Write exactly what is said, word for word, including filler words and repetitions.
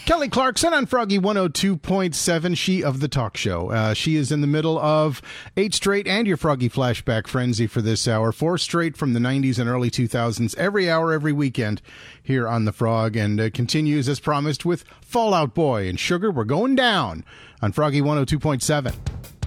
Kelly Clarkson on Froggy one oh two point seven, she of the talk show. Uh, she is in the middle of eight straight and your Froggy flashback frenzy for this hour. Four straight from the nineties and early two thousands, every hour, every weekend here on The Frog. And uh, continues as promised with Fall Out Boy and Sugar. We're going down on Froggy one oh two point seven.